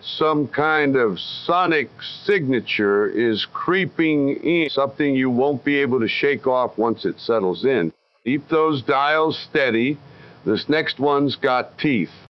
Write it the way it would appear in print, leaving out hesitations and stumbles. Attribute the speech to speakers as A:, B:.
A: Some kind of sonic signature is creeping in, something you won't be able to shake off once it settles in. Keep those dials steady. This next one's got teeth.